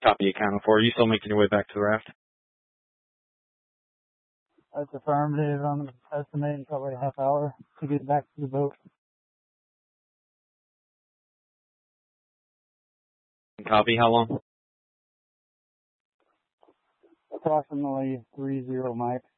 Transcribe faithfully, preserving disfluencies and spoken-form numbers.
Copy accounted for. Are you still making your way back to the raft? That's affirmative. I'm estimating probably a half hour to get back to the boat. Copy. How long? Approximately three zero mics.